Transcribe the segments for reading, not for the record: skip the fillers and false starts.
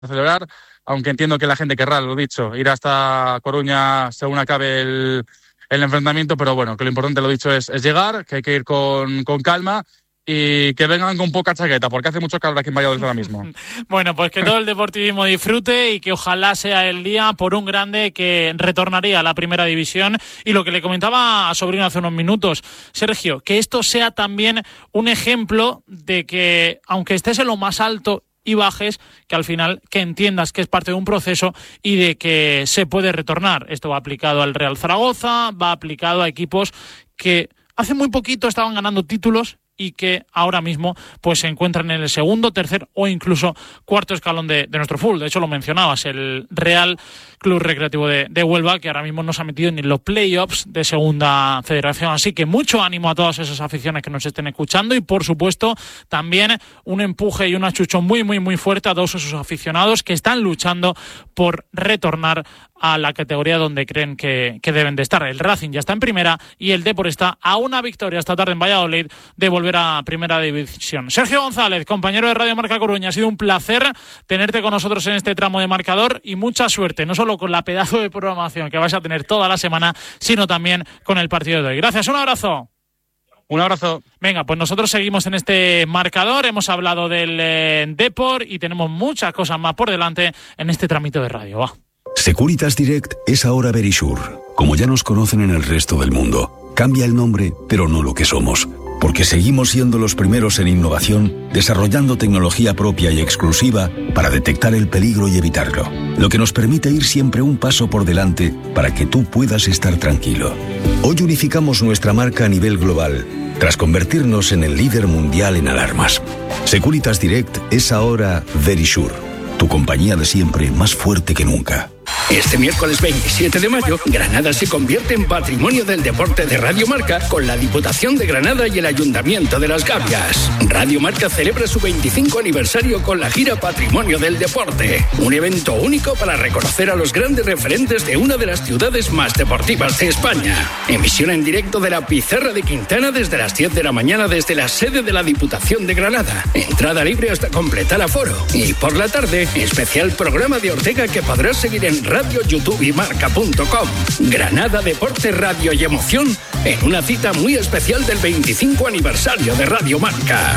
celebrar, aunque entiendo que la gente querrá, lo dicho, ir hasta Coruña según acabe el enfrentamiento, pero bueno, que lo importante, lo dicho, es llegar, que hay que ir con calma y que vengan con poca chaqueta, porque hace mucho calor aquí en Valladolid ahora mismo. Bueno, pues que todo el deportivismo disfrute y que ojalá sea el día por un grande que retornaría a la primera división. Y lo que le comentaba a Sobrino hace unos minutos, Sergio, que esto sea también un ejemplo de que, aunque estés en lo más alto y bajes, que al final que entiendas que es parte de un proceso y de que se puede retornar. Esto va aplicado al Real Zaragoza, va aplicado a equipos que hace muy poquito estaban ganando títulos y que ahora mismo pues se encuentran en el segundo, tercer o incluso cuarto escalón de nuestro fútbol. De hecho, lo mencionabas, el Real Club Recreativo de Huelva, que ahora mismo no se ha metido ni en los playoffs de segunda federación. Así que mucho ánimo a todas esas aficiones que nos estén escuchando y, por supuesto, también un empuje y un achuchón muy, muy, muy fuerte a todos esos aficionados que están luchando por retornar a la categoría donde creen que deben de estar. El Racing ya está en primera y el Depor está a una victoria esta tarde en Valladolid de volver a primera división. Sergio González, compañero de Radio Marca Coruña, ha sido un placer tenerte con nosotros en este tramo de marcador y mucha suerte, no solo con la pedazo de programación que vais a tener toda la semana, sino también con el partido de hoy. Gracias, un abrazo. Un abrazo. Venga, pues nosotros seguimos en este marcador, hemos hablado del Depor y tenemos muchas cosas más por delante en este trámite de radio. Va. Securitas Direct es ahora Verisure, como ya nos conocen en el resto del mundo. Cambia el nombre, pero no lo que somos, porque seguimos siendo los primeros en innovación, desarrollando tecnología propia y exclusiva para detectar el peligro y evitarlo, lo que nos permite ir siempre un paso por delante para que tú puedas estar tranquilo. Hoy unificamos nuestra marca a nivel global, tras convertirnos en el líder mundial en alarmas. Securitas Direct es ahora Verisure, tu compañía de siempre más fuerte que nunca. Este miércoles 27 de mayo, Granada se convierte en Patrimonio del Deporte de Radio Marca con la Diputación de Granada y el Ayuntamiento de Las Gavias. Radio Marca celebra su 25 aniversario con la gira Patrimonio del Deporte, un evento único para reconocer a los grandes referentes de una de las ciudades más deportivas de España. Emisión en directo de la Pizarra de Quintana desde las 10 de la mañana desde la sede de la Diputación de Granada. Entrada libre hasta completar aforo. Y por la tarde, especial programa de Ortega que podrás seguir en Radio, YouTube y Marca.com. Granada, deporte, radio y emoción en una cita muy especial del 25 aniversario de Radio Marca.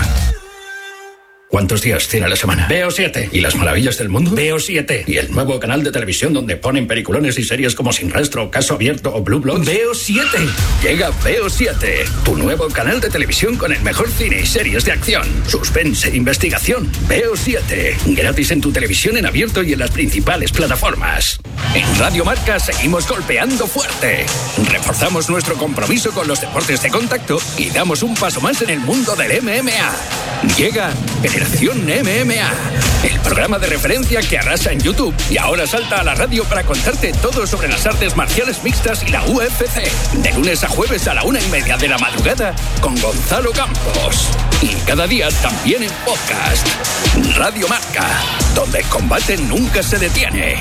¿Cuántos días tiene la semana? Veo 7. ¿Y las maravillas del mundo? Veo 7. ¿Y el nuevo canal de televisión donde ponen peliculones y series como Sin Rastro, Caso Abierto o Blue Bloods? Veo 7. Llega Veo 7, tu nuevo canal de televisión con el mejor cine y series de acción, suspense e investigación. Veo 7. Gratis en tu televisión en abierto y en las principales plataformas. En Radio Marca seguimos golpeando fuerte. Reforzamos nuestro compromiso con los deportes de contacto y damos un paso más en el mundo del MMA. Llega Generación MMA, el programa de referencia que arrasa en YouTube y ahora salta a la radio para contarte todo sobre las artes marciales mixtas y la UFC. De lunes a jueves a la 1:30 de la madrugada con Gonzalo Campos. Y cada día también en podcast. Radio Marca, donde el combate nunca se detiene.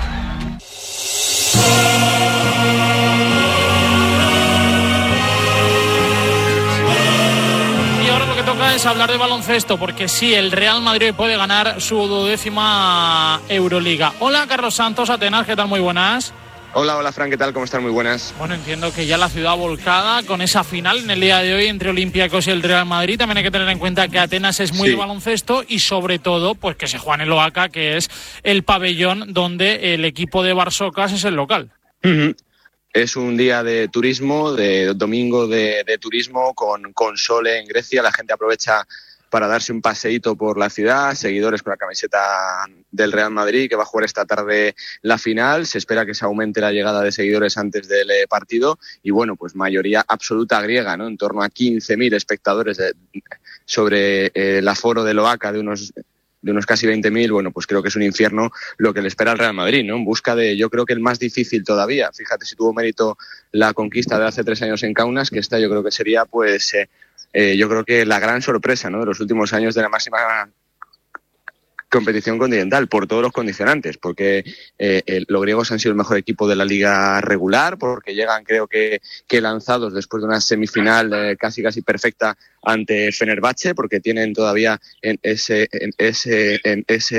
Es hablar de baloncesto, porque sí, el Real Madrid puede ganar su 12ª Euroliga. Hola, Carlos Santos, Atenas, ¿qué tal? Muy buenas. Hola, Fran, ¿qué tal? ¿Cómo están? Muy buenas. Bueno, entiendo que ya la ciudad volcada con esa final en el día de hoy entre Olympiacos y el Real Madrid. También hay que tener en cuenta que Atenas es muy de baloncesto y sobre todo, pues que se juega en el OACA, que es el pabellón donde el equipo de Barsocas es el local. Uh-huh. Es un día de turismo, de domingo de turismo con sol en Grecia. La gente aprovecha para darse un paseíto por la ciudad, seguidores con la camiseta del Real Madrid que va a jugar esta tarde la final. Se espera que se aumente la llegada de seguidores antes del partido y bueno, pues mayoría absoluta griega, ¿no? En torno a 15.000 espectadores sobre el aforo del OACA de unos casi 20.000, bueno, pues creo que es un infierno lo que le espera al Real Madrid, ¿no? En busca de, yo creo que el más difícil todavía. Fíjate si tuvo mérito la conquista de hace 3 años en Kaunas, que esta yo creo que sería, pues, yo creo que la gran sorpresa, ¿no? De los últimos años de la máxima competición continental, por todos los condicionantes, porque los griegos han sido el mejor equipo de la liga regular, porque llegan, creo que lanzados después de una semifinal casi perfecta ante Fenerbahce, porque tienen todavía en ese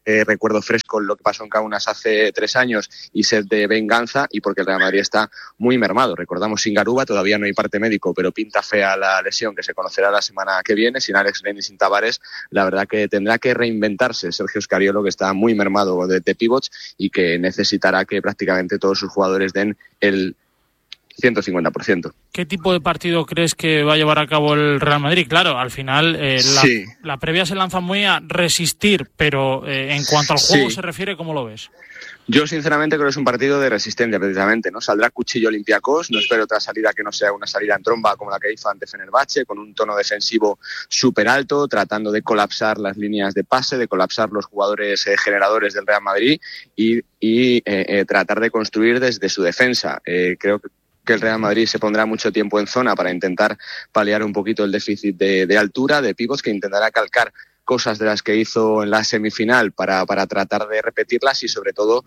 recuerdo fresco lo que pasó en Kaunas hace 3 años y sed de venganza, y porque el Real Madrid está muy mermado. Recordamos sin Garuba, todavía no hay parte médico, pero pinta fea la lesión que se conocerá la semana que viene, sin Alex Len y sin Tavares. La verdad que tendrá que reinventarse Sergio Scariolo, que está muy mermado de pivots y que necesitará que prácticamente todos sus jugadores den el 150%. ¿Qué tipo de partido crees que va a llevar a cabo el Real Madrid? Claro, al final la previa se lanza muy a resistir, pero en cuanto al juego se refiere, ¿cómo lo ves? Yo sinceramente creo que es un partido de resistencia precisamente, ¿no? Saldrá cuchillo Olympiacos, no espero otra salida que no sea una salida en tromba como la que hizo ante Fenerbahce, con un tono defensivo súper alto, tratando de colapsar las líneas de pase, de colapsar los jugadores generadores del Real Madrid y tratar de construir desde su defensa. Creo que el Real Madrid se pondrá mucho tiempo en zona para intentar paliar un poquito el déficit de altura, de pivots, que intentará calcar cosas de las que hizo en la semifinal para tratar de repetirlas y sobre todo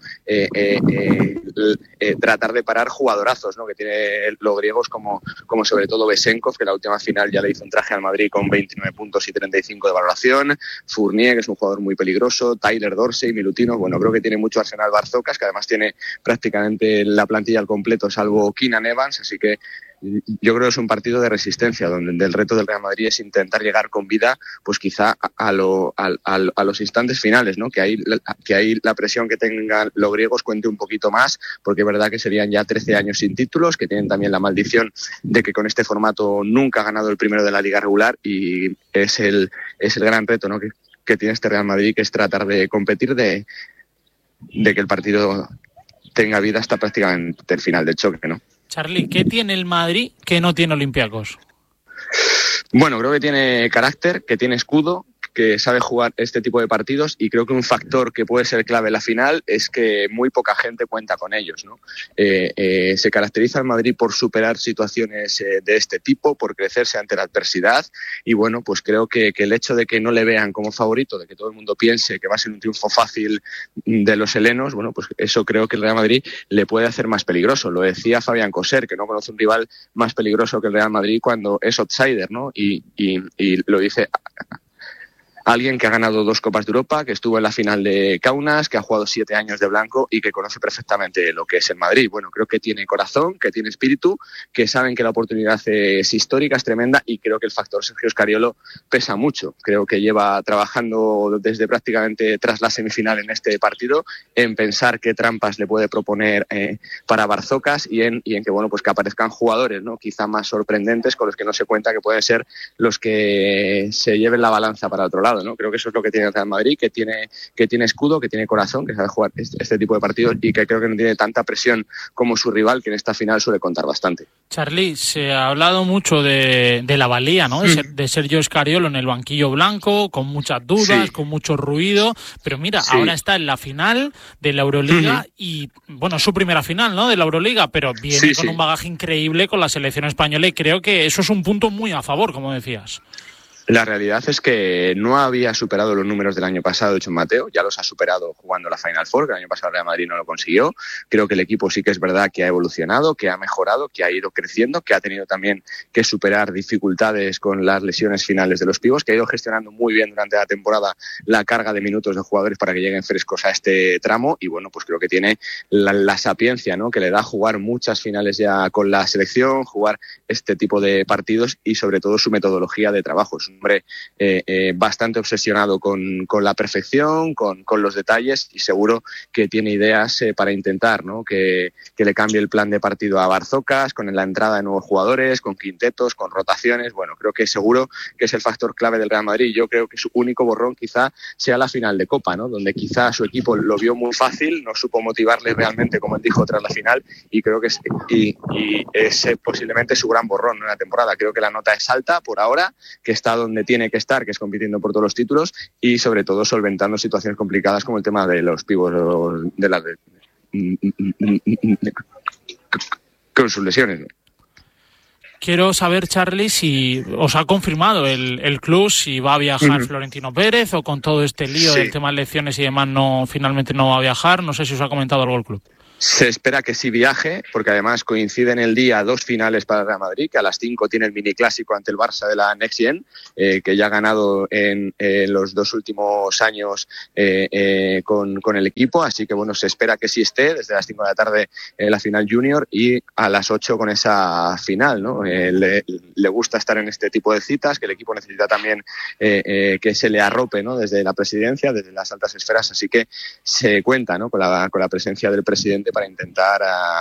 tratar de parar jugadorazos, ¿no?, que tiene los griegos como sobre todo Besenkov, que en la última final ya le hizo un traje al Madrid con 29 puntos y 35 de valoración, Fournier, que es un jugador muy peligroso, Tyler Dorsey, Milutino. Bueno, creo que tiene mucho arsenal Barzocas, que además tiene prácticamente la plantilla al completo salvo Keenan Evans, así que yo creo que es un partido de resistencia, donde el reto del Real Madrid es intentar llegar con vida, pues quizá a los instantes finales, ¿no? Que ahí la presión que tengan los griegos cuente un poquito más, porque es verdad que serían ya 13 años sin títulos, que tienen también la maldición de que con este formato nunca ha ganado el primero de la liga regular, y es el gran reto, ¿no?, que tiene este Real Madrid, que es tratar de competir, de que el partido tenga vida hasta prácticamente el final del choque, ¿no? Charly, ¿qué tiene el Madrid que no tiene Olympiacos? Bueno, creo que tiene carácter, que tiene escudo, que sabe jugar este tipo de partidos, y creo que un factor que puede ser clave en la final es que muy poca gente cuenta con ellos, ¿no? Se caracteriza el Madrid por superar situaciones de este tipo, por crecerse ante la adversidad, y bueno, pues creo que el hecho de que no le vean como favorito, de que todo el mundo piense que va a ser un triunfo fácil de los helenos, bueno, pues eso creo que el Real Madrid le puede hacer más peligroso. Lo decía Fabián Coser, que no conoce un rival más peligroso que el Real Madrid cuando es outsider, ¿no? Y lo dice alguien que ha ganado 2 Copas de Europa, que estuvo en la final de Kaunas, que ha jugado 7 años de blanco y que conoce perfectamente lo que es el Madrid. Bueno, creo que tiene corazón, que tiene espíritu, que saben que la oportunidad es histórica, es tremenda, y creo que el factor Sergio Scariolo pesa mucho. Creo que lleva trabajando desde prácticamente tras la semifinal en este partido en pensar qué trampas le puede proponer para Barzocas y en que, bueno, pues que aparezcan jugadores, ¿no?, quizá más sorprendentes, con los que no se cuenta, que pueden ser los que se lleven la balanza para otro lado, ¿no? Creo que eso es lo que tiene el Real Madrid, que tiene escudo, que tiene corazón, que sabe jugar este tipo de partidos, y que creo que no tiene tanta presión como su rival, que en esta final suele contar bastante. Charly, se ha hablado mucho de la valía, ¿no?, de Sergio Scariolo en el banquillo blanco, con muchas dudas, con mucho ruido, pero mira, ahora está en la final de la Euroliga y, bueno, su primera final, ¿no?, de la Euroliga, pero viene con un bagaje increíble con la selección española, y creo que eso es un punto muy a favor, como decías. La realidad es que no había superado los números del año pasado de Chon Mateo, ya los ha superado jugando la Final Four, que el año pasado el Real Madrid no lo consiguió. Creo que el equipo sí que es verdad que ha evolucionado, que ha mejorado, que ha ido creciendo, que ha tenido también que superar dificultades con las lesiones finales de los pibos, que ha ido gestionando muy bien durante la temporada la carga de minutos de jugadores para que lleguen frescos a este tramo, y bueno, pues creo que tiene la sapiencia, ¿no?, que le da jugar muchas finales ya con la selección, jugar este tipo de partidos y sobre todo su metodología de trabajo. Es un hombre bastante obsesionado con la perfección, con los detalles, y seguro que tiene ideas para intentar, ¿no?, que le cambie el plan de partido a Barzocas, con la entrada de nuevos jugadores, con quintetos, con rotaciones. Bueno, creo que seguro que es el factor clave del Real Madrid. Yo creo que su único borrón quizá sea la final de Copa, ¿no?, donde quizá su equipo lo vio muy fácil, no supo motivarle realmente, como él dijo, tras la final, y creo que es posiblemente su gran borrón en la temporada. Creo que la nota es alta por ahora, que está donde tiene que estar, que es compitiendo por todos los títulos y sobre todo solventando situaciones complicadas como el tema de los pibos con sus lesiones, ¿no? Quiero saber, Charly, si os ha confirmado el club, si va a viajar Florentino Pérez, o con todo este lío del tema de elecciones y demás finalmente no va a viajar. No sé si os ha comentado algo el club. Se espera que sí viaje, porque además coinciden el día 2 finales para el Real Madrid, que a las 5 tiene el miniclásico ante el Barça de la Next Gen, que ya ha ganado en los 2 últimos años con el equipo, así que bueno, se espera que sí esté desde las 5 de la tarde en la final junior y a las 8 con esa final, ¿no? Le gusta estar en este tipo de citas, que el equipo necesita también que se le arrope, ¿no? Desde la presidencia, desde las altas esferas, así que se cuenta, ¿no? con la presencia del presidente para intentar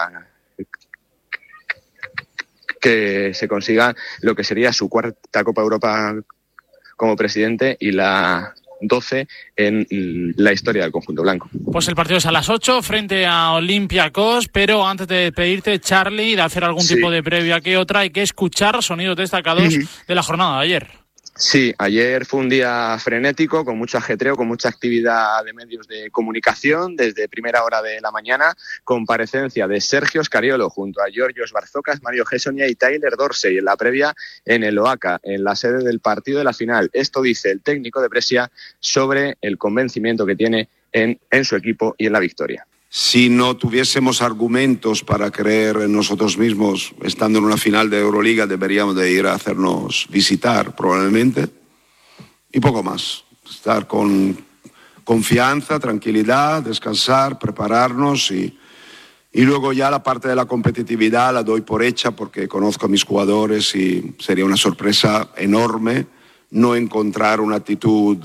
que se consiga lo que sería su 4ª Copa Europa como presidente y la 12 en la historia del conjunto blanco. Pues el partido es a las 8 frente a Olympiacos, pero antes de pedirte, Charly, de hacer algún tipo de previa que otra, hay que escuchar sonidos destacados de la jornada de ayer. Sí, ayer fue un día frenético, con mucho ajetreo, con mucha actividad de medios de comunicación. Desde primera hora de la mañana, comparecencia de Sergio Scariolo junto a Giorgios Barzocas, Mario Hessonia y Tyler Dorsey en la previa en el Oaca, en la sede del partido de la final. Esto dice el técnico de Brescia sobre el convencimiento que tiene en su equipo y en la victoria. Si no tuviésemos argumentos para creer en nosotros mismos, estando en una final de Euroliga, deberíamos de ir a hacernos visitar, probablemente, y poco más. Estar con confianza, tranquilidad, descansar, prepararnos y luego ya la parte de la competitividad la doy por hecha porque conozco a mis jugadores y sería una sorpresa enorme no encontrar una actitud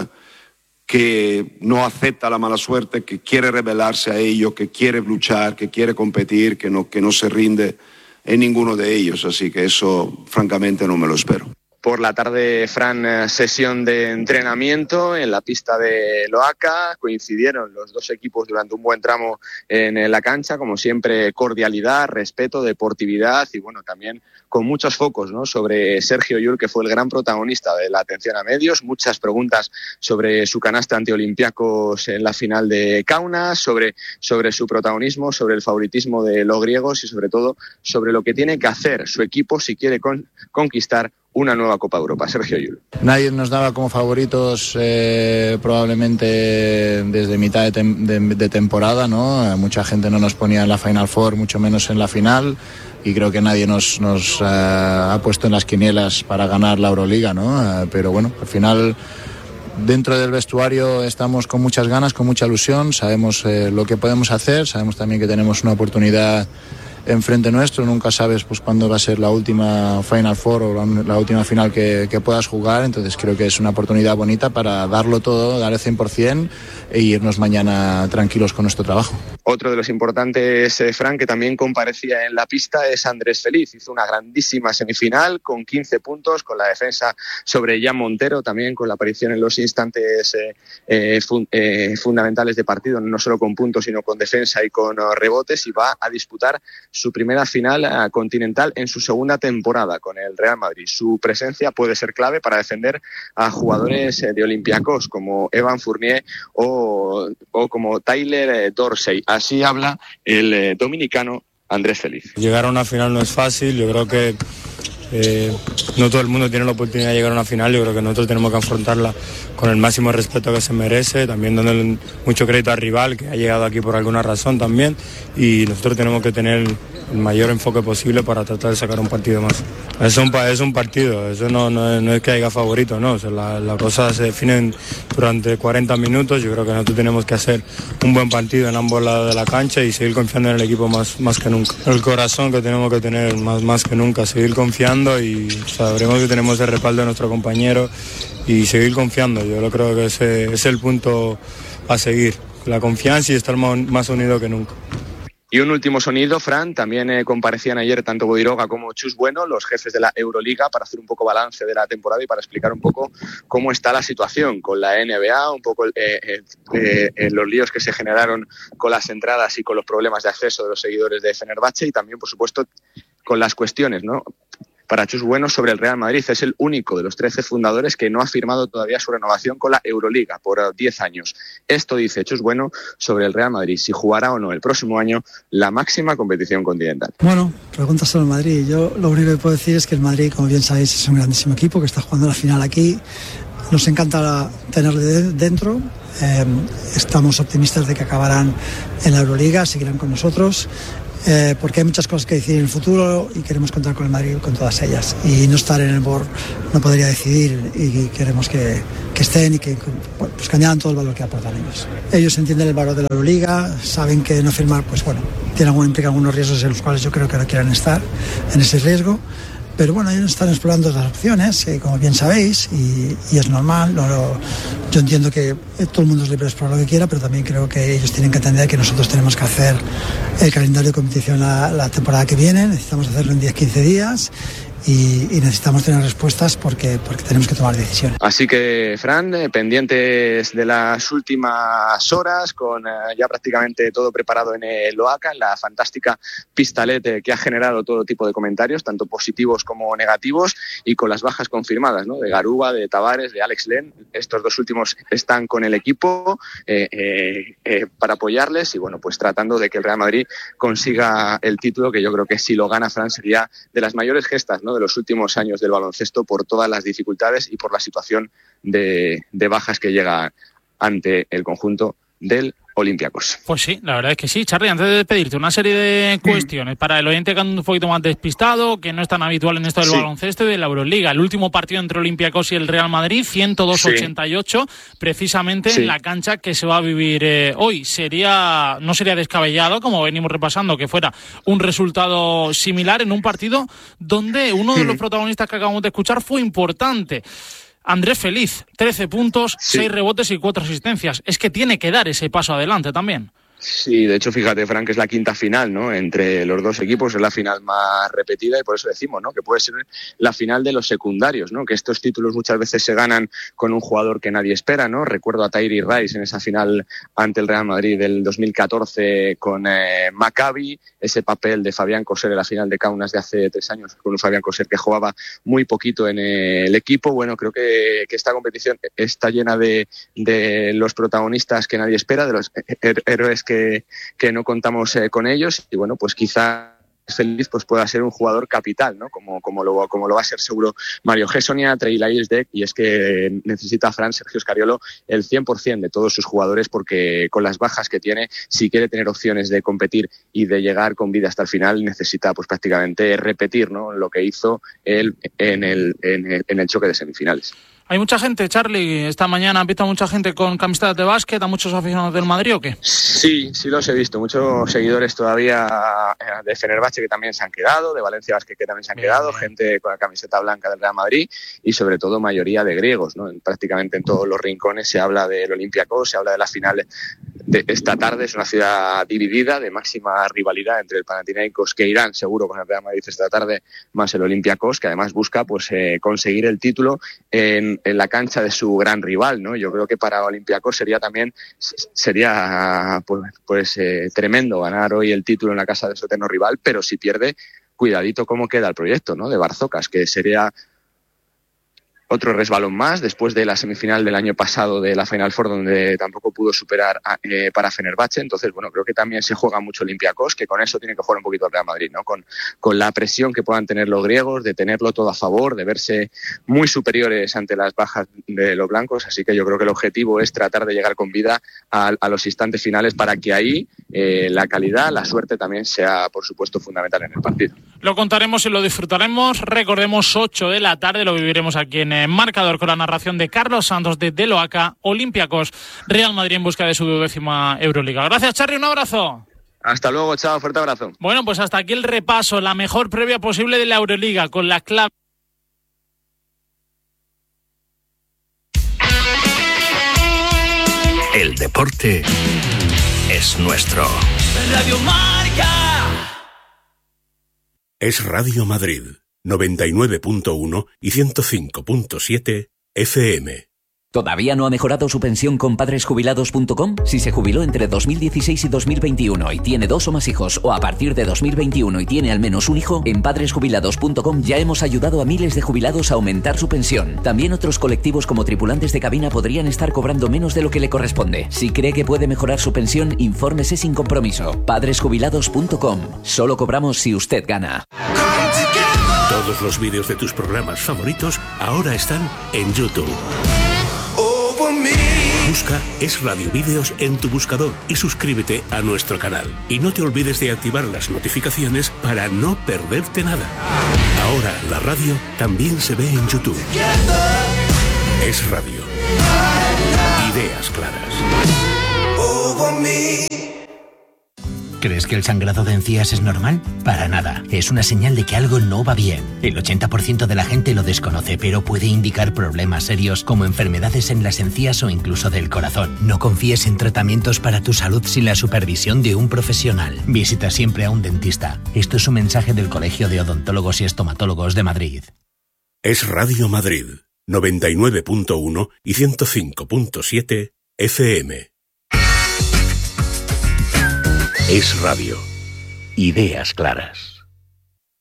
que no acepta la mala suerte, que quiere rebelarse a ello, que quiere luchar, que quiere competir, que no se rinde en ninguno de ellos. Así que eso, francamente, no me lo espero. Por la tarde, Fran, sesión de entrenamiento en la pista de Loaca. Coincidieron los dos equipos durante un buen tramo en la cancha. Como siempre, cordialidad, respeto, deportividad y, bueno, también con muchos focos, ¿no?, sobre Sergio Llull, que fue el gran protagonista de la atención a medios. Muchas preguntas sobre su canasta ante Olympiacos en la final de Kaunas, sobre su protagonismo, sobre el favoritismo de los griegos y, sobre todo, sobre lo que tiene que hacer su equipo si quiere conquistar una nueva Copa Europa. Sergio Llull. Nadie nos daba como favoritos probablemente desde mitad de temporada, ¿no? Mucha gente no nos ponía en la Final Four, mucho menos en la final, y creo que nadie nos ha puesto en las quinielas para ganar la Euroliga, ¿no? Pero bueno, al final dentro del vestuario estamos con muchas ganas, con mucha ilusión, sabemos lo que podemos hacer, sabemos también que tenemos una oportunidad enfrente nuestro, nunca sabes pues cuándo va a ser la última Final Four o la última final que puedas jugar, entonces creo que es una oportunidad bonita para darlo todo, dar el 100% e irnos mañana tranquilos con nuestro trabajo. Otro de los importantes, Fran, que también comparecía en la pista es Andrés Feliz. Hizo una grandísima semifinal con 15 puntos, con la defensa sobre Jan Montero, también con la aparición en los instantes fundamentales de partido, no solo con puntos, sino con defensa y con rebotes, y va a disputar su primera final continental en su segunda temporada con el Real Madrid. Su presencia puede ser clave para defender a jugadores de Olympiacos como Evan Fournier o como Tyler Dorsey. Así habla el dominicano Andrés Feliz. Llegar a una final no es fácil, yo creo que no todo el mundo tiene la oportunidad de llegar a una final, yo creo que nosotros tenemos que afrontarla con el máximo respeto que se merece, también dándole mucho crédito al rival que ha llegado aquí por alguna razón también, y nosotros tenemos que tener el mayor enfoque posible para tratar de sacar un partido más. Es un partido, eso no es que haya favorito, no, o sea, las cosas se definen durante 40 minutos, yo creo que nosotros tenemos que hacer un buen partido en ambos lados de la cancha y seguir confiando en el equipo más que nunca. El corazón que tenemos que tener más que nunca, seguir confiando y sabremos que tenemos el respaldo de nuestro compañero y seguir confiando. Yo creo que ese es el punto a seguir, la confianza y estar más unido que nunca. Y un último sonido, Fran, también comparecían ayer tanto Bodiroga como Chus Bueno, los jefes de la Euroliga, para hacer un poco balance de la temporada y para explicar un poco cómo está la situación con la NBA, un poco los líos que se generaron con las entradas y con los problemas de acceso de los seguidores de Fenerbahce, y también, por supuesto, con las cuestiones, ¿no?, para Chus Bueno sobre el Real Madrid. Es el único de los 13 fundadores que no ha firmado todavía su renovación con la Euroliga por 10 años. Esto dice Chus Bueno sobre el Real Madrid, si jugará o no el próximo año la máxima competición continental. Bueno, preguntas sobre el Madrid. Yo lo único que puedo decir es que el Madrid, como bien sabéis, es un grandísimo equipo que está jugando la final aquí. Nos encanta tenerle dentro estamos optimistas de que acabarán en la Euroliga, seguirán con nosotros, porque hay muchas cosas que decidir en el futuro y queremos contar con el Madrid con todas ellas, y no estar en el board no podría decidir, y queremos que estén y que añadan todo el valor que aportan ellos. Ellos entienden el valor de la Euroliga, saben que no firmar implica algunos riesgos en los cuales yo creo que no quieran estar en ese riesgo. Pero bueno, ellos están explorando las opciones, como bien sabéis, y es normal. Yo entiendo que todo el mundo es libre de explorar lo que quiera, pero también creo que ellos tienen que entender que nosotros tenemos que hacer el calendario de competición la temporada que viene. Necesitamos hacerlo en 10-15 días. Y necesitamos tener respuestas porque tenemos que tomar decisiones. Así que, Fran, pendientes de las últimas horas, con ya prácticamente todo preparado en el Oaca, en la fantástica Pistalet que ha generado todo tipo de comentarios, tanto positivos como negativos, y con las bajas confirmadas, ¿no? De Garuba, de Tavares, de Alex Len. Estos dos últimos están con el equipo para apoyarles y, bueno, pues tratando de que el Real Madrid consiga el título, que yo creo que si lo gana Fran sería de las mayores gestas, ¿no?, de los últimos años del baloncesto, por todas las dificultades y por la situación de bajas que llega ante el conjunto del Olympiacos. Pues sí, la verdad es que sí. Charly, antes de despedirte, una serie de cuestiones para el oyente que anda un poquito más despistado, que no es tan habitual en esto del baloncesto y de la Euroliga. El último partido entre Olympiacos y el Real Madrid, 102-88, precisamente en la cancha que se va a vivir hoy. No sería descabellado, como venimos repasando, que fuera un resultado similar en un partido donde uno de los protagonistas que acabamos de escuchar fue importante. Andrés Feliz, 13 puntos, 6 rebotes y 4 asistencias. Es que tiene que dar ese paso adelante también. Sí, de hecho, fíjate, Frank, es la quinta final, ¿no?, entre los dos equipos, es la final más repetida, y por eso decimos, ¿no?, que puede ser la final de los secundarios, ¿no?, que estos títulos muchas veces se ganan con un jugador que nadie espera, ¿no? Recuerdo a Tyree Rice en esa final ante el Real Madrid del 2014 con Maccabi, ese papel de Fabián Coser en la final de Kaunas de hace 3 años, con un Fabián Coser que jugaba muy poquito en el equipo. Bueno, creo que esta competición está llena de los protagonistas que nadie espera, de los héroes que no contamos con ellos, y bueno, pues quizá Feliz pues pueda ser un jugador capital, ¿no?, como lo va a ser seguro Mario Gessonia, Trey Lyles-Deck, y es que necesita Fran Sergio Scariolo el 100% de todos sus jugadores, porque con las bajas que tiene, si quiere tener opciones de competir y de llegar con vida hasta el final, necesita pues prácticamente repetir, ¿no?, lo que hizo él en el choque de semifinales. ¿Hay mucha gente, Charly? Esta mañana han visto a mucha gente con camisetas de básquet, a muchos aficionados del Madrid, ¿o qué? Sí los he visto. Muchos seguidores todavía de Fenerbahce que también se han quedado, de Valencia Basket que también se han quedado, gente con la camiseta blanca del Real Madrid, y sobre todo mayoría de griegos, ¿no? Prácticamente en todos los rincones se habla del Olympiacos, se habla de las finales de esta tarde. Es una ciudad dividida, de máxima rivalidad entre el Panathinaikos, que irán seguro con el Real Madrid esta tarde, más el Olympiacos, que además busca pues conseguir el título en la cancha de su gran rival, ¿no? Yo creo que para Olympiacos sería tremendo ganar hoy el título en la casa de su eterno rival, pero si pierde, cuidadito cómo queda el proyecto, ¿no?, de Barzocas, que sería otro resbalón más después de la semifinal del año pasado de la Final Four, donde tampoco pudo superar para Fenerbahce. Entonces, bueno, creo que también se juega mucho Olympiacos, que con eso tiene que jugar un poquito el Real Madrid, ¿no? Con la presión que puedan tener los griegos, de tenerlo todo a favor, de verse muy superiores ante las bajas de los blancos. Así que yo creo que el objetivo es tratar de llegar con vida a los instantes finales, para que ahí la calidad, la suerte también sea, por supuesto, fundamental en el partido. Lo contaremos y lo disfrutaremos. Recordemos, 8 de la tarde, lo viviremos aquí en Marcador, con la narración de Carlos Santos de Oaca. Olympiacos, Real Madrid en busca de su 12ª Euroliga. Gracias, Charly, un abrazo. Hasta luego, chao, fuerte abrazo. Bueno, pues hasta aquí el repaso, la mejor previa posible de la Euroliga, con la clave. El deporte es nuestro. Radio Marca. Es Radio Madrid, 99.1 y 105.7 FM. ¿Todavía no ha mejorado su pensión con padresjubilados.com? Si se jubiló entre 2016 y 2021 y tiene 2 o más hijos, o a partir de 2021 y tiene al menos un hijo, en padresjubilados.com ya hemos ayudado a miles de jubilados a aumentar su pensión. También otros colectivos como tripulantes de cabina podrían estar cobrando menos de lo que le corresponde. Si cree que puede mejorar su pensión, infórmese sin compromiso. Padresjubilados.com. Solo cobramos si usted gana. Todos los vídeos de tus programas favoritos ahora están en YouTube. Busca Es Radio Vídeos en tu buscador y suscríbete a nuestro canal. Y no te olvides de activar las notificaciones para no perderte nada. Ahora la radio también se ve en YouTube. Es Radio. Ideas claras. ¿Crees que el sangrado de encías es normal? Para nada. Es una señal de que algo no va bien. El 80% de la gente lo desconoce, pero puede indicar problemas serios como enfermedades en las encías o incluso del corazón. No confíes en tratamientos para tu salud sin la supervisión de un profesional. Visita siempre a un dentista. Esto es un mensaje del Colegio de Odontólogos y Estomatólogos de Madrid. Es Radio Madrid, 99.1 y 105.7 FM. Es Radio. Ideas claras.